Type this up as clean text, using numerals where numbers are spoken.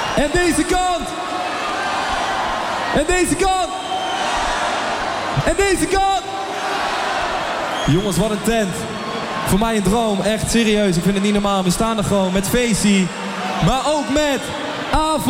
En deze kant. En deze kant. En deze kant. Jongens, wat een tent. Voor mij een droom, echt serieus. Ik vind het niet normaal. We staan er gewoon met Facey. Maar ook met Avond.